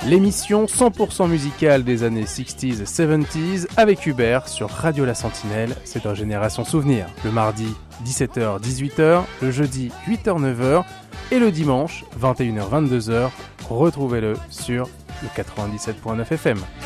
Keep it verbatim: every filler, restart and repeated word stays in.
L'émission cent pour cent musicale des années sixties et soixante-dix avec Hubert sur Radio La Sentinelle, c'est dans Génération Souvenir. Le mardi, dix-sept heures dix-huit heures, le jeudi, huit heures neuf heures et le dimanche, vingt et une heures vingt-deux heures. Retrouvez-le sur le quatre-vingt-dix-sept virgule neuf F M.